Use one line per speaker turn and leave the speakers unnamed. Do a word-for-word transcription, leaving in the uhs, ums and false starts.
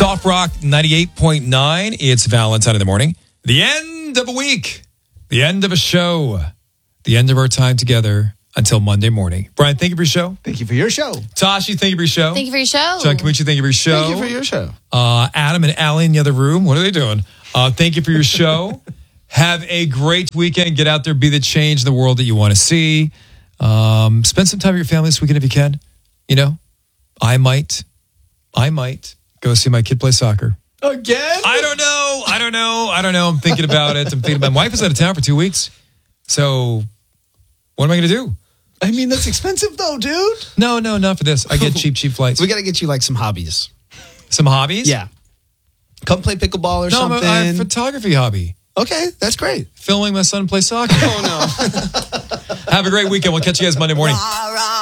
Soft Rock ninety-eight point nine. It's Valentine in the morning. The end of a week. The end of a show. The end of our time together until Monday morning. Brian, thank you for your show.
Thank you for your show.
Tashi, thank you for your show.
Thank you for your show.
John Camucci, thank you for your show.
Thank you for your show.
Uh, Adam and Allie in the other room. What are they doing? Uh, thank you for your show. Have a great weekend. Get out there, be the change in the world that you want to see. Um, spend some time with your family this weekend if you can. You know, I might, I might go see my kid play soccer.
Again?
I don't know. I don't know. I don't know. I'm thinking about it. I'm thinking about my wife is out of town for two weeks. So what am I going to do?
I mean, that's expensive though, dude.
No, no, not for this. I get cheap, cheap flights.
We got to get you like some hobbies.
Some hobbies?
Yeah. Come play pickleball or
no,
something.
I have a photography hobby.
Okay, that's great.
Filming my son play soccer.
Oh, no.
Have a great weekend. We'll catch you guys Monday morning.